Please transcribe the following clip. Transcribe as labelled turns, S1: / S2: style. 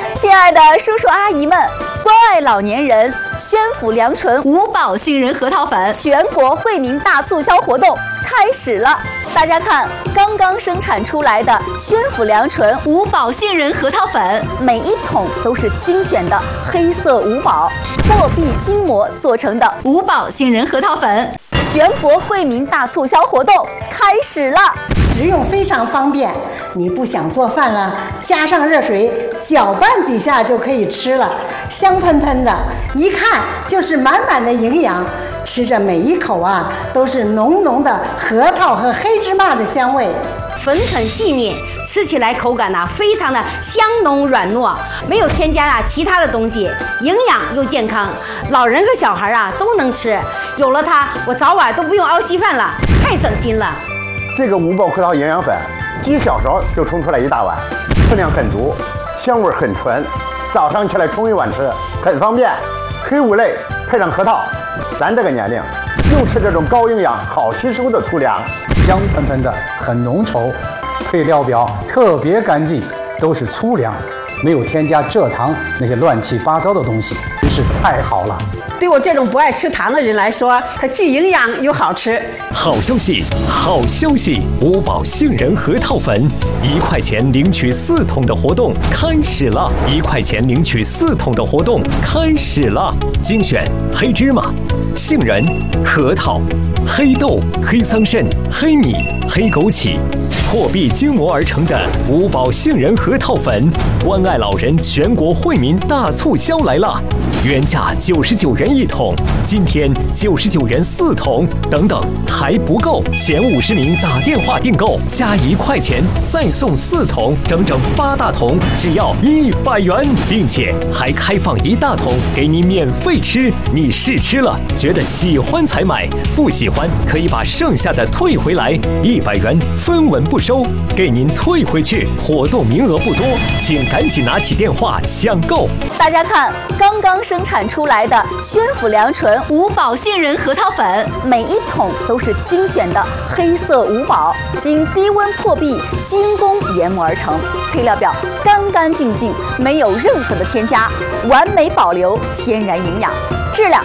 S1: 亲爱的叔叔阿姨们，关爱老年人，宣府良醇五宝杏仁核桃粉全国惠民大促销活动开始了。大家看，刚刚生产出来的宣府良醇五宝杏仁核桃粉，每一桶都是精选的黑色五宝货币筋膜做成的五宝杏仁核桃粉，全国惠民大促销活动开始了。
S2: 食用非常方便，你不想做饭了，加上热水搅拌几下就可以吃了，香喷喷的，一看就是满满的营养。吃着每一口啊，都是浓浓的核桃和黑芝麻的香味，
S3: 粉很细腻，吃起来口感非常的香浓软糯，没有添加其他的东西，营养又健康，老人和小孩都能吃。有了它，我早晚都不用熬稀饭了，太省心了。
S4: 这个五宝核桃营养粉，几小勺就冲出来一大碗，分量很足，香味很纯，早上起来冲一碗吃，很方便。黑五类配上核桃，咱这个年龄就吃这种高营养、好吸收的粗粮，
S5: 香喷喷的，很浓稠，配料表特别干净，都是粗粮，没有添加蔗糖那些乱七八糟的东西，真是太好了。
S6: 对我这种不爱吃糖的人来说，它既营养又好吃。
S7: 好消息，好消息！五宝杏仁核桃粉，1块钱领取4桶的活动开始了！1块钱领取4桶的活动开始了！精选黑芝麻、杏仁、核桃、黑豆、黑桑葚、黑米、黑枸杞，货币筋膜而成的五宝杏仁核桃粉，关爱老人全国惠民大促销来了！原价99元1桶，今天99元4桶，等等还不够，前50名打电话订购加1块钱再送4桶，整整8大桶，只要100元，并且还开放1大桶给你免费吃。你试吃了，觉得喜欢才买，不喜欢可以把剩下的退回来，100元分文不收，给您退回去。活动名额不多，请赶紧拿起电话抢购。
S1: 大家看，刚刚生产出来的宣府良醇五宝杏仁核桃粉，每一桶都是精选的黑色五宝，经低温破壁精工研磨而成，配料表干干净净，没有任何的添加，完美保留天然营养，质量